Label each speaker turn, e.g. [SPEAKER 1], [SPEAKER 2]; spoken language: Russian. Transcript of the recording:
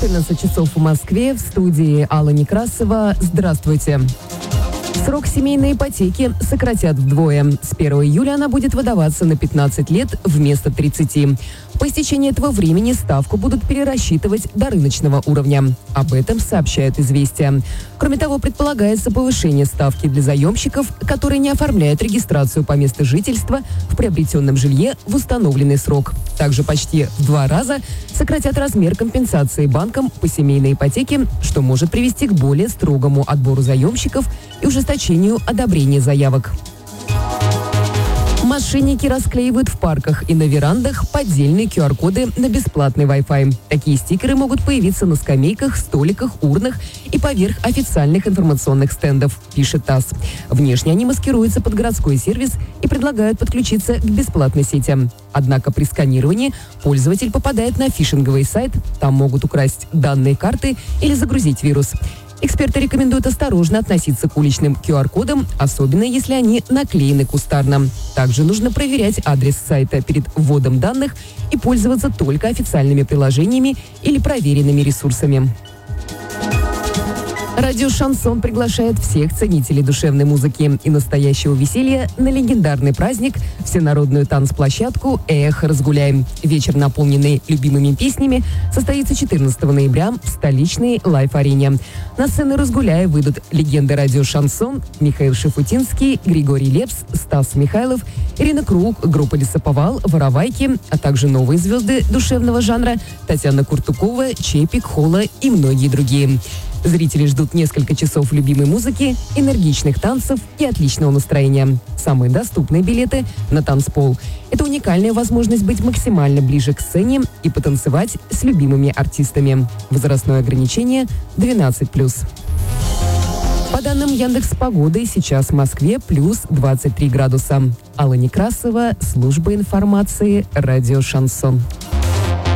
[SPEAKER 1] 14 часов в Москве, в студии Алла Некрасова. Здравствуйте. Срок семейной ипотеки сократят вдвое. С 1 июля она будет выдаваться на 15 лет вместо 30. По истечении этого времени ставку будут перерасчитывать до рыночного уровня. Об этом сообщают «Известия». Кроме того, предполагается повышение ставки для заемщиков, которые не оформляют регистрацию по месту жительства в приобретенном жилье в установленный срок. Также почти в 2 раза сократят размер компенсации банкам по семейной ипотеке, что может привести к более строгому отбору заемщиков и ужесточению одобрения заявок. Мошенники расклеивают в парках и на верандах поддельные QR-коды на бесплатный Wi-Fi. Такие стикеры могут появиться на скамейках, столиках, урнах и поверх официальных информационных стендов, пишет ТАСС. Внешне они маскируются под городской сервис и предлагают подключиться к бесплатной сети. Однако при сканировании пользователь попадает на фишинговый сайт, там могут украсть данные карты или загрузить вирус. Эксперты рекомендуют осторожно относиться к уличным QR-кодам, особенно если они наклеены кустарно. Также нужно проверять адрес сайта перед вводом данных и пользоваться только официальными приложениями или проверенными ресурсами. Радио «Шансон» приглашает всех ценителей душевной музыки и настоящего веселья на легендарный праздник – всенародную танцплощадку «Эх, разгуляем». Вечер, наполненный любимыми песнями, состоится 14 ноября в столичной лайф-арене. На сцену «Разгуляя» выйдут легенды радио «Шансон» Михаил Шафутинский, Григорий Лепс, Стас Михайлов, Ирина Круг, группа «Лесоповал», «Воровайки», а также новые звезды душевного жанра Татьяна Куртукова, Чепик, Холла и многие другие. Зрители ждут несколько часов любимой музыки, энергичных танцев и отличного настроения. Самые доступные билеты на танцпол. Это уникальная возможность быть максимально ближе к сцене и потанцевать с любимыми артистами. Возрастное ограничение 12+. По данным Яндекс.Погоды, сейчас в Москве плюс 23 градуса. Алла Некрасова, служба информации, радио «Шансон».